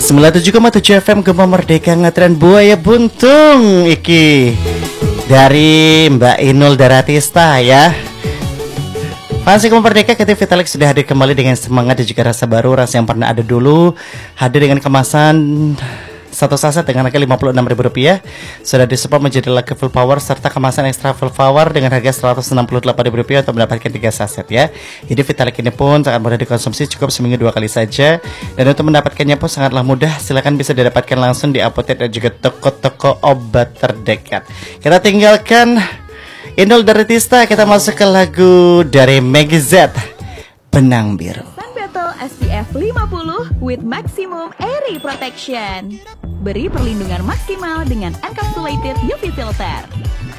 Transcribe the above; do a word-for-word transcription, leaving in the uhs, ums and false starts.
sembilan puluh tujuh koma tujuh F M Gema Merdeka Ngetren Buaya Buntung iki dari Mbak Inul Daratista ya. Fans Gema Merdeka Kreatif Vitalik sudah hadir kembali dengan semangat dan juga rasa baru, rasa yang pernah ada dulu. Hadir dengan kemasan satu saset dengan harga lima puluh enam ribu rupiah. Sudah disupport menjadi lagu full power serta kemasan extra full power dengan harga seratus enam puluh delapan ribu rupiah untuk mendapatkan tiga saset ya. Jadi Vitalik ini pun sangat mudah dikonsumsi, cukup seminggu dua kali saja. Dan untuk mendapatkannya pun sangatlah mudah. Silakan bisa didapatkan langsung di apotek dan juga toko-toko obat terdekat. Kita tinggalkan Inul Daratista, kita masuk ke lagu dari Meggy Z, Benang Biru. Sun Battle S P F lima puluh with maximum airy protection. Beri perlindungan maksimal dengan encapsulated U V filter.